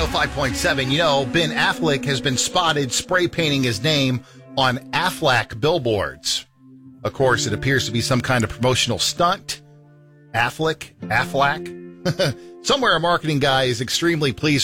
105.7. You know, Ben Affleck has been spotted spray painting his name on Aflac billboards. Of course, it appears to be some kind of promotional stunt. Affleck. Somewhere a marketing guy is extremely pleased